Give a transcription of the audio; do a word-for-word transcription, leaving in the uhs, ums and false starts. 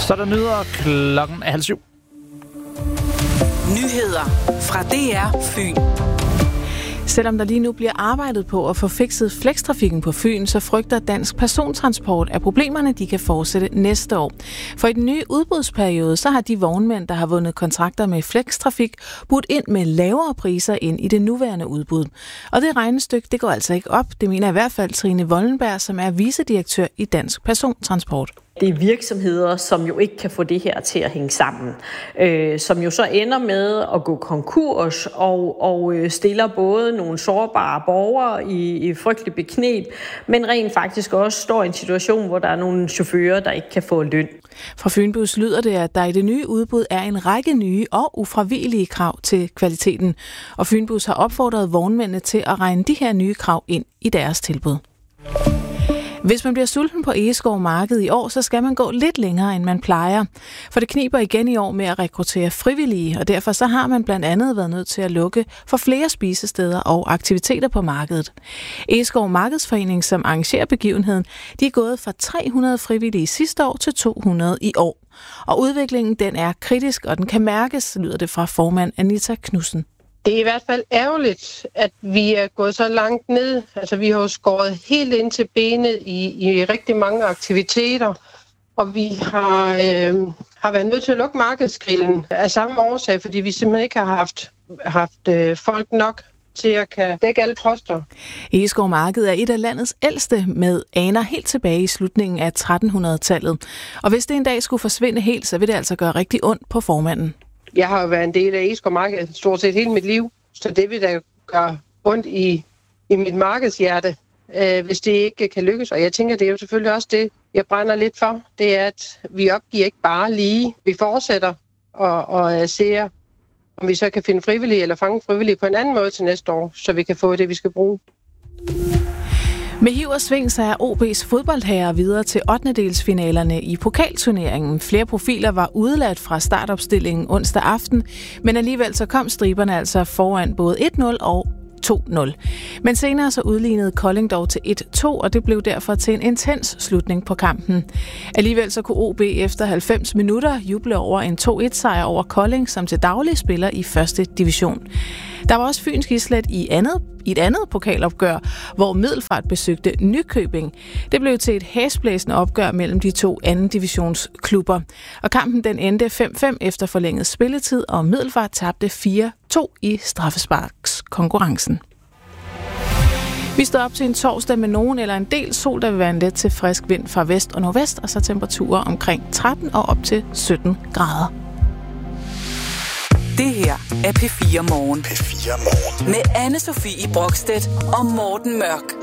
Så er der nyheder, klokken er halv syv. Nyheder fra D R Fyn. Selvom der lige nu bliver arbejdet på at få fikset flextrafikken på Fyn, så frygter Dansk Persontransport, at problemerne de kan fortsætte næste år. For i den nye udbudsperiode, så har de vognmænd, der har vundet kontrakter med flextrafik, budt ind med lavere priser end i det nuværende udbud. Og det regnestykke, det går altså ikke op. Det mener i hvert fald Trine Wollenberg, som er vicedirektør i Dansk Persontransport. Det er virksomheder, som jo ikke kan få det her til at hænge sammen, øh, som jo så ender med at gå konkurs og, og stiller både nogle sårbare borgere i, i frygtelig bekneb, men rent faktisk også står i en situation, hvor der er nogle chauffører, der ikke kan få løn. Fra Fynbus lyder det, at der i det nye udbud er en række nye og ufravigelige krav til kvaliteten, og Fynbus har opfordret vognmændene til at regne de her nye krav ind i deres tilbud. Hvis man bliver sulten på Egeskov Marked i år, så skal man gå lidt længere, end man plejer. For det kniber igen i år med at rekruttere frivillige, og derfor så har man blandt andet været nødt til at lukke for flere spisesteder og aktiviteter på markedet. Egeskov Markedsforening, som arrangerer begivenheden, de er gået fra tre hundrede frivillige sidste år til to hundrede i år. Og udviklingen den er kritisk, og den kan mærkes, lyder det fra formand Anita Knudsen. Det er i hvert fald ærgerligt, at vi er gået så langt ned. Altså, vi har jo skåret helt ind til benet i, i rigtig mange aktiviteter, og vi har, øh, har været nødt til at lukke markedsgrillen af samme årsag, fordi vi simpelthen ikke har haft, haft øh, folk nok til at kan dække alle poster. Egeskov Marked er et af landets ældste med aner helt tilbage i slutningen af tretten hundrede-tallet. Og hvis det en dag skulle forsvinde helt, så vil det altså gøre rigtig ondt på formanden. Jeg har jo været en del af Egeskov Marked stort set hele mit liv, så det vil da gøre ondt i, i mit markedshjerte, øh, hvis det ikke kan lykkes. Og jeg tænker, det er jo selvfølgelig også det, jeg brænder lidt for. Det er, at vi opgiver ikke bare lige. Vi fortsætter og, og ser, om vi så kan finde frivillige eller fange frivillige på en anden måde til næste år, så vi kan få det, vi skal bruge. Med hiv og sving så er O B's fodboldherrer videre til ottendedelsfinalerne i pokalturneringen. Flere profiler var udeladt fra startopstillingen onsdag aften, men alligevel så kom striberne altså foran både et nul og to nul. Men senere så udlignede Kolding dog til et to, og det blev derfor til en intens slutning på kampen. Alligevel så kunne O B efter halvfems minutter juble over en to et sejr over Kolding, som til daglig spiller i første division. Der var også Fynsk Islet i, andet, i et andet pokalopgør, hvor Middelfart besøgte Nykøbing. Det blev til et hæsblæsende opgør mellem de to anden divisionsklubber. Og kampen den endte fem fem efter forlænget spilletid, og Middelfart tabte fire to i straffesparkskonkurrencen. Vi står op til en torsdag med nogen eller en del sol, der vil være en let til frisk vind fra vest og nordvest, og så temperaturer omkring tretten og op til sytten grader. Det her er P fire Morgen. P fire Morgen. Med Anne Sofie Brokstedt og Morten Mørk.